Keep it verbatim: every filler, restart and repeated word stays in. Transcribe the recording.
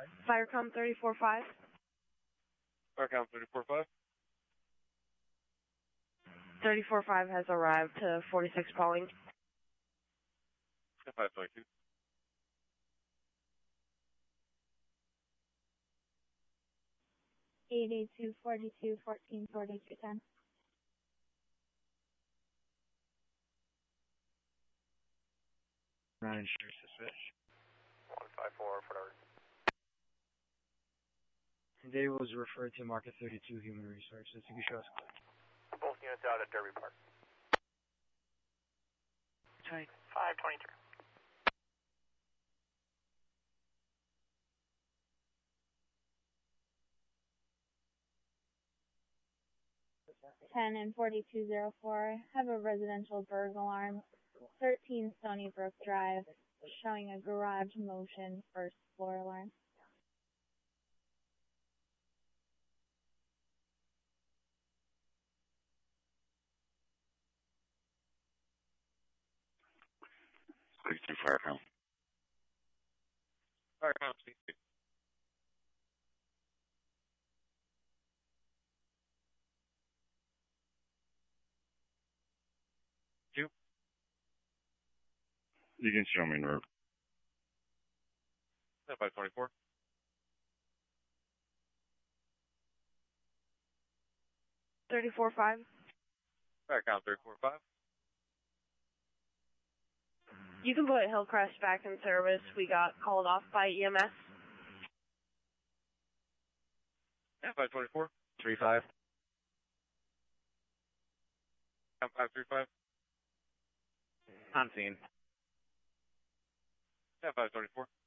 Firecom thirty-four five. Firecom thirty-four five. thirty-four five has arrived to forty-six Pauling. five twenty-two. eight eight two, forty-two, fourteen, forty-two, ten. Nine sure suspicious. one five four, whatever. They was referred to Market thirty-two Human Resources. You can show us. Both units out at Derby Park. Tight. five twenty-three. ten and forty-two oh four have a residential burglar alarm. thirteen Stony Brook Drive, showing a garage motion first floor alarm. sixty-two Firecom. Firecom sixty-two. Two. You can show me in route. five twenty-four. thirty-four five. Firecom thirty-four five. You can put Hillcrest back in service. We got called off by E M S. Yeah, five twenty-four. Three five. five three five. On scene. Yeah, five twenty-four.